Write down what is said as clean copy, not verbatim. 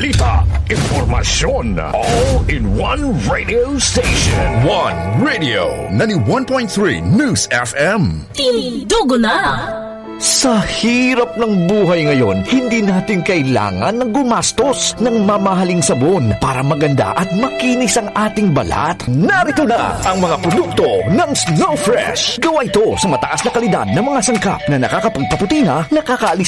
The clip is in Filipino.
balita, impormasyon, all in one radio station. One Radio 91.3 News FM. Tindugo na! Sa hirap ng buhay ngayon, hindi natin kailangan ng gumastos ng mamahaling sabon para maganda at makinis ang ating balat. Narito na ang mga produkto ng Snow Fresh. Gawa ito sa mataas na kalidad ng mga sangkap na nakakapagpaputi na, nakakaalis